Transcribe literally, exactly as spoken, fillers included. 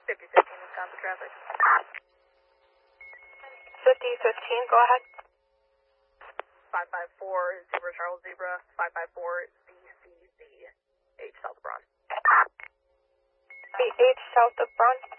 fifty fifteen is down to traffic. fifty fifteen, go ahead. five five four, Zebra Charles Zebra, five five four, Z C Z, H South of Braun. H South of Braun.